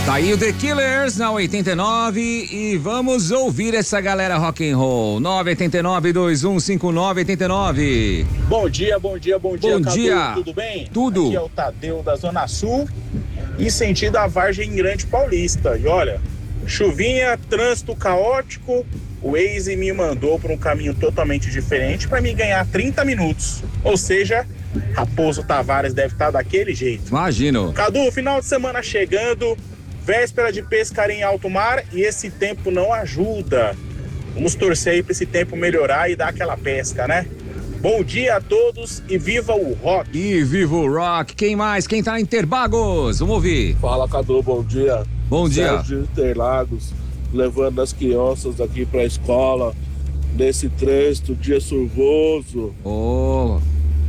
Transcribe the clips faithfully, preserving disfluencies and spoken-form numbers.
Tá aí o The Killers na oitenta e nove e vamos ouvir essa galera rock and roll. nove oito nove, dois um cinco nove oito nove. Bom dia, bom dia, bom dia, Bom Cadu, dia. tudo bem? Tudo. Aqui é o Tadeu da Zona Sul e sentido a Vargem Grande Paulista. E olha, chuvinha, trânsito caótico, o Waze me mandou para um caminho totalmente diferente para me ganhar trinta minutos. Ou seja, Raposo Tavares deve estar daquele jeito. Imagino. Cadu, final de semana chegando, véspera de pescar em alto mar e esse tempo não ajuda. Vamos torcer aí para esse tempo melhorar e dar aquela pesca, né? Bom dia a todos e viva o rock! E viva o rock! Quem mais? Quem tá na Interlagos? Vamos ouvir. Fala, Cadu, bom dia. Bom dia. Sérgio de Interlagos, levando as crianças aqui pra escola, nesse trânsito, dia chuvoso. Oh.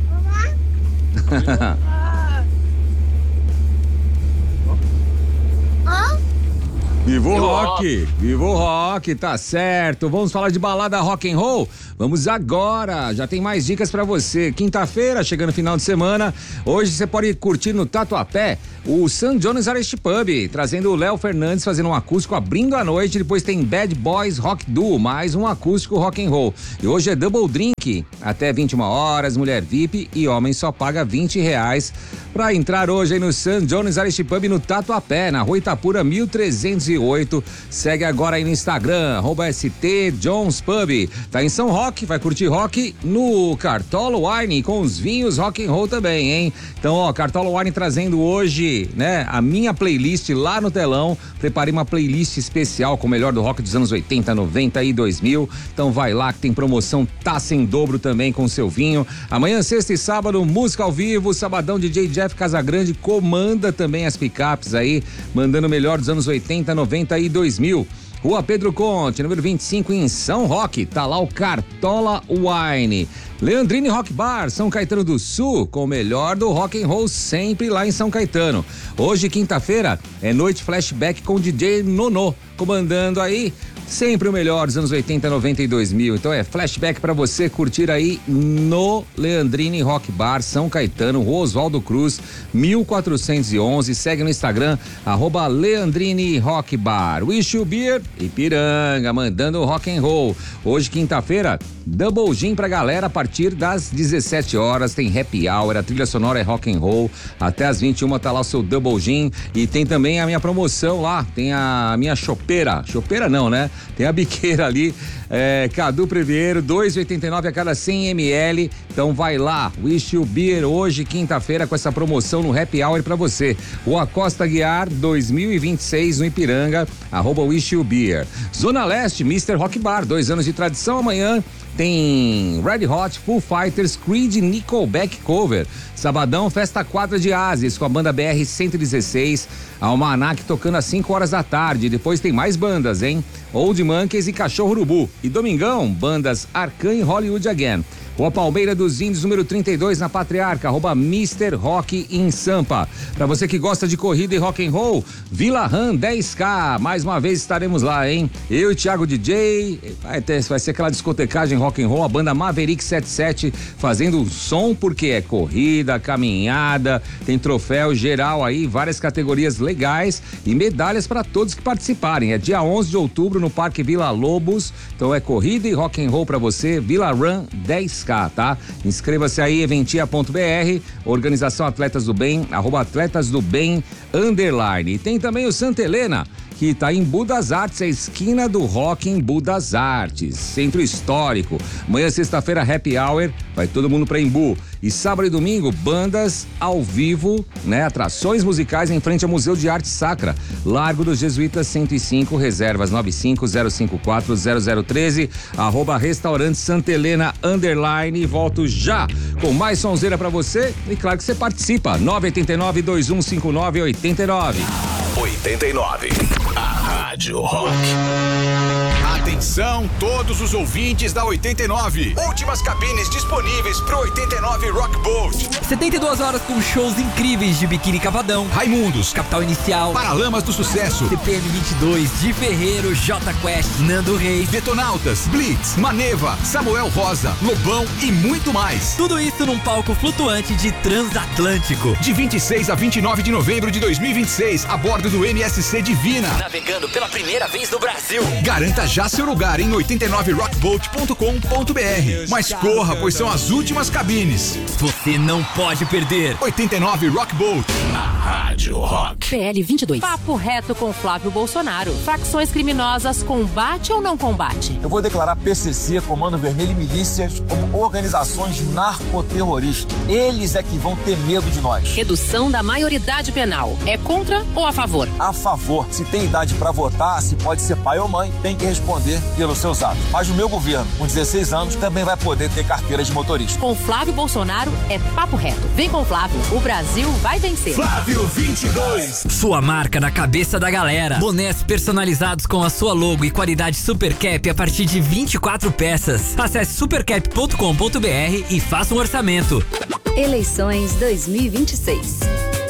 Viva o rock, viva o rock, tá certo. Vamos falar de balada rock and roll? Vamos agora, já tem mais dicas pra você. Quinta-feira, chegando final de semana, hoje você pode curtir no Tatuapé o San Jones Arest Pub, trazendo o Léo Fernandes fazendo um acústico, abrindo a noite. Depois tem Bad Boys Rock Duo, mais um acústico rock and roll. E hoje é Double Drink, até vinte e uma horas, mulher V I P e homem só paga vinte reais pra entrar hoje aí no San Jones Arest Pub no Tatuapé, na Rua Itapura mil trezentos e oito. Segue agora aí no Instagram, arroba S T Jones Pub. Tá em São Roque, vai curtir rock no Cartola Wine com os vinhos rock and roll também, hein? Então, ó, Cartola Wine trazendo hoje, né, a minha playlist lá no telão. Preparei uma playlist especial com o melhor do rock dos anos oitenta, noventa e dois mil. Então vai lá que tem promoção Taça em Dobro também com seu vinho. Amanhã, sexta e sábado, música ao vivo. Sabadão, D J Jeff Casagrande comanda também as picapes aí, mandando o melhor dos anos oitenta, noventa e dois mil. Rua Pedro Conte, número vinte e cinco, em São Roque, tá lá o Cartola Wine. Leandrini Rock Bar, São Caetano do Sul, com o melhor do rock and roll sempre lá em São Caetano. Hoje, quinta-feira, é noite flashback com o D J Nonô, comandando aí sempre o melhor dos anos oitenta, noventa e dois mil. Então é flashback pra você curtir aí no Leandrini Rock Bar, São Caetano, Rua Oswaldo Cruz, mil quatrocentos e onze. Segue no Instagram, arroba Leandrini Rock Bar. Wish You Beer, Ipiranga, mandando rock and roll. Hoje, quinta-feira, Double Gin pra galera a partir das dezessete horas. Tem happy hour, a trilha sonora é rock and roll. Até as vinte e uma tá lá o seu Double Gin. E tem também a minha promoção lá. Tem a minha chopeira. Chopeira não, né? Tem a biqueira ali. É, Cadu Previeiro, dois reais e oitenta e nove a cada cem mililitros. Então vai lá. Wish You Beer hoje, quinta-feira, com essa promoção no happy hour pra você. Rua Costa Guiar, dois mil e vinte e seis, no Ipiranga. Arroba Wish You Beer. Zona Leste, mister Rock Bar. Dois anos de tradição. Amanhã tem Red Hot, Foo Fighters, Creed, Nickelback cover. Sabadão, festa quadra de Ases com a banda B R cento e dezesseis, Almanac tocando às cinco horas da tarde. Depois tem mais bandas, hein? Old Monkeys e Cachorro Urubu. E domingão, bandas Arcan e Hollywood Again. Rua Palmeira dos Índios, número trinta e dois, na Patriarca, arroba mister Rock em Sampa. Pra você que gosta de corrida e rock and roll, Vila Ram dez K, mais uma vez estaremos lá, hein? Eu e Thiago D J, vai, ter, vai ser aquela discotecagem rock and roll, a banda Maverick setenta e sete fazendo som, porque é corrida, caminhada, tem troféu geral aí, várias categorias legais e medalhas para todos que participarem. É dia onze de outubro no Parque Vila Lobos, então é corrida e rock and roll pra você, Vila Ram dez K. Tá? Inscreva-se aí, eventia ponto b r, organização Atletas do Bem, arroba Atletas do Bem, underline. E tem também o Santa Helena, que tá em Budas Artes, a esquina do rock em Budas Artes, centro histórico. Amanhã, sexta-feira, happy hour, vai todo mundo pra Embu. E sábado e domingo, bandas ao vivo, né? Atrações musicais em frente ao Museu de Arte Sacra. Largo dos Jesuítas cento e cinco, reservas nove cinco zero cinco quatro zero zero um três, arroba restaurante Santa Helena, underline. Volto já com mais sonzeira pra você e claro que você participa. nove oito nove, dois um cinco nove, oito nove. oitenta e nove. A Rádio Rock. Atenção todos os ouvintes da oitenta e nove. Últimas cabines disponíveis pro oitenta e nove Rock Boat. setenta e duas horas com shows incríveis de Biquíni Cavadão, Raimundos, Capital Inicial, Paralamas do Sucesso, C P M vinte e dois, Di Ferreiro, J Quest, Nando Reis, Detonautas, Blitz, Maneva, Samuel Rosa, Lobão e muito mais. Tudo isso num palco flutuante de Transatlântico. De vinte e seis a vinte e nove de novembro de dois mil e vinte e seis, a bordo do M S C Divina. Navegando pela primeira vez no Brasil. Garanta já seu lugar em oitenta e nove rock boat ponto com ponto b r. Mas corra, pois são as últimas cabines. Você não pode perder. oitenta e nove Rock Boat. Na Rádio Rock. P L vinte e dois. Papo reto com Flávio Bolsonaro. Facções criminosas, combate ou não combate? Eu vou declarar P C C, Comando Vermelho e milícias como organizações narcoterroristas. Eles é que vão ter medo de nós. Redução da maioridade penal. É contra ou a favor? A favor. Se tem idade para votar, se pode ser pai ou mãe, tem que responder pelos seus atos. Mas no meu governo, com dezesseis anos, também vai poder ter carteira de motorista. Com Flávio Bolsonaro é papo reto. Vem com Flávio. O Brasil vai vencer. Flávio vinte e dois. Sua marca na cabeça da galera. Bonés personalizados com a sua logo e qualidade Super Cap a partir de vinte e quatro peças. Acesse supercap ponto com ponto b r e faça um orçamento. Eleições dois mil e vinte e seis.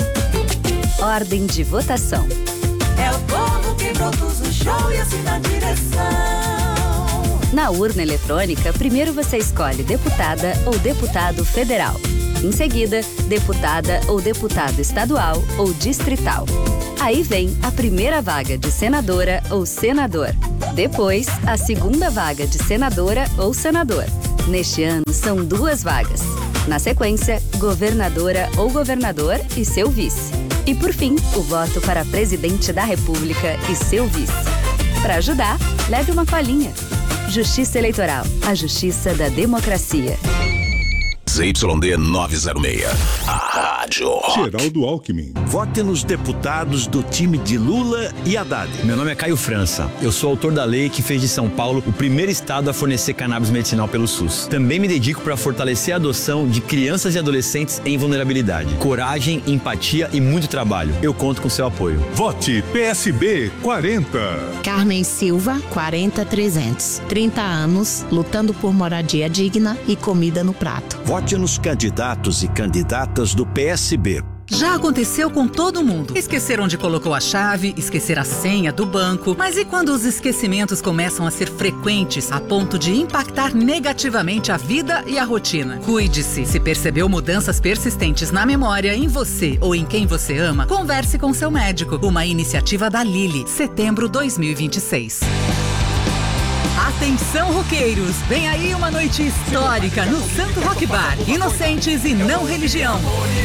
Ordem de votação. É o povo que produz o show e assina a direção. Na urna eletrônica, primeiro você escolhe deputada ou deputado federal. Em seguida, deputada ou deputado estadual ou distrital. Aí vem a primeira vaga de senadora ou senador. Depois, a segunda vaga de senadora ou senador. Neste ano, são duas vagas. Na sequência, governadora ou governador e seu vice. E por fim, o voto para presidente da República e seu vice. Para ajudar, leve uma colinha. Justiça Eleitoral, a justiça da democracia. Z Y D novecentos e seis, a Rádio Rock. Geraldo Alckmin. Vote nos deputados do time de Lula e Haddad. Meu nome é Caio França. Eu sou autor da lei que fez de São Paulo o primeiro estado a fornecer cannabis medicinal pelo SUS. Também me dedico para fortalecer a adoção de crianças e adolescentes em vulnerabilidade. Coragem, empatia e muito trabalho. Eu conto com seu apoio. Vote P S B quarenta. Carmen Silva, quarenta trezentos. trinta anos, lutando por moradia digna e comida no prato. Vote nos candidatos e candidatas do P S B. Já aconteceu com todo mundo. Esquecer onde colocou a chave, esquecer a senha do banco. Mas e quando os esquecimentos começam a ser frequentes a ponto de impactar negativamente a vida e a rotina? Cuide-se. Se percebeu mudanças persistentes na memória, em você ou em quem você ama, converse com seu médico. Uma iniciativa da Lili, setembro dois mil e vinte e seis. Atenção, roqueiros! Vem aí uma noite histórica no Santo Rock Bar. Inocentes e não religião.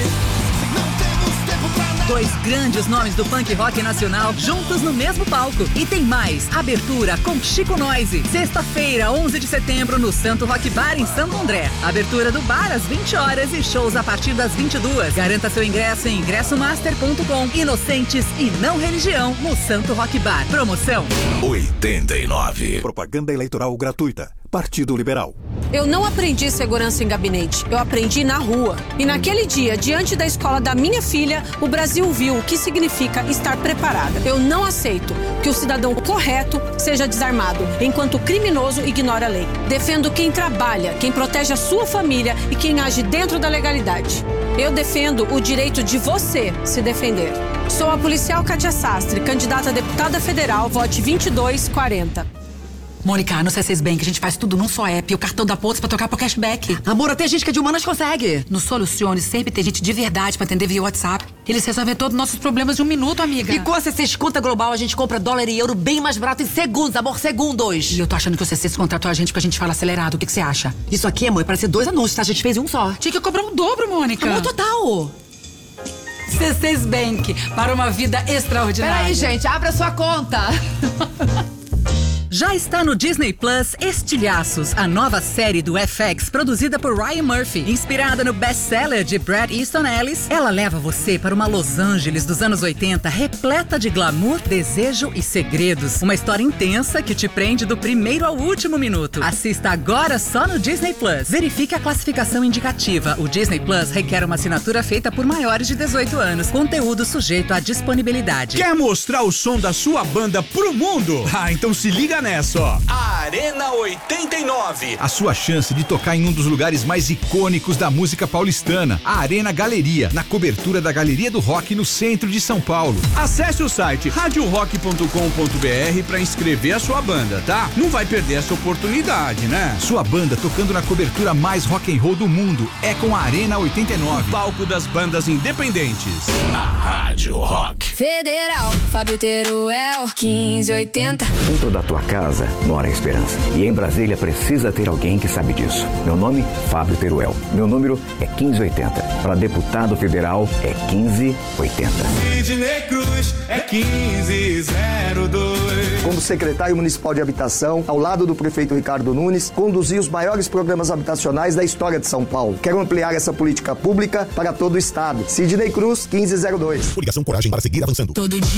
Dois grandes nomes do punk rock nacional juntos no mesmo palco. E tem mais, abertura com Chico Noise. Sexta-feira, onze de setembro, no Santo Rock Bar, em Santo André. Abertura do bar às vinte horas e shows a partir das vinte e duas. Garanta seu ingresso em ingresso master ponto com. Inocentes e não religião no Santo Rock Bar. Promoção oitenta e nove. Propaganda eleitoral gratuita. Partido Liberal. Eu não aprendi segurança em gabinete, eu aprendi na rua. E naquele dia, diante da escola da minha filha, o Brasil viu o que significa estar preparada. Eu não aceito que o cidadão correto seja desarmado, enquanto o criminoso ignora a lei. Defendo quem trabalha, quem protege a sua família e quem age dentro da legalidade. Eu defendo o direito de você se defender. Sou a policial Kátia Sastre, candidata a deputada federal, vote vinte e dois quarenta. Mônica, no C seis Bank a gente faz tudo num só app. O cartão da Pontos pra trocar pro cashback. Amor, até gente que é de humanas consegue. No Solucione sempre tem gente de verdade pra atender via WhatsApp. Eles resolvem todos os nossos problemas em um minuto, amiga. E com a C seis Conta Global a gente compra dólar e euro bem mais barato em segundos, amor, segundos. E eu tô achando que o C seis contratou a gente porque a gente fala acelerado. O que, que você acha? Isso aqui, amor, parece dois anúncios, tá? A gente fez um só. Tinha que cobrar o dobro, Mônica. Amor, total. C seis Bank, para uma vida extraordinária. Peraí, gente, abra sua conta. Já está no Disney Plus Estilhaços, a nova série do F X produzida por Ryan Murphy. Inspirada no best-seller de Bret Easton Ellis, ela leva você para uma Los Angeles dos anos oitenta repleta de glamour, desejo e segredos. Uma história intensa que te prende do primeiro ao último minuto. Assista agora só no Disney Plus. Verifique a classificação indicativa. O Disney Plus requer uma assinatura feita por maiores de dezoito anos. Conteúdo sujeito à disponibilidade. Quer mostrar o som da sua banda pro mundo? Ah, então se liga nessa, ó. Arena oitenta e nove. A sua chance de tocar em um dos lugares mais icônicos da música paulistana, a Arena Galeria, na cobertura da Galeria do Rock no centro de São Paulo. Acesse o site rádio rock ponto com ponto b r para inscrever a sua banda, tá? Não vai perder essa oportunidade, né? Sua banda tocando na cobertura mais rock and roll do mundo é com a Arena oitenta e nove, palco das bandas independentes. Na Rádio Rock. Federal, Fábio Teruel, quinze oitenta. Dentro da tua casa mora a esperança. E em Brasília precisa ter alguém que sabe disso. Meu nome, Fábio Teruel. Meu número é quinze oitenta. Para deputado federal é quinze oitenta. Sidney Cruz é quinze zero dois. Como secretário municipal de habitação, ao lado do prefeito Ricardo Nunes, conduzi os maiores programas habitacionais da história de São Paulo. Quero ampliar essa política pública para todo o estado. Sidney Cruz, quinze zero dois. Coligação Coragem para seguir avançando. Todo dia.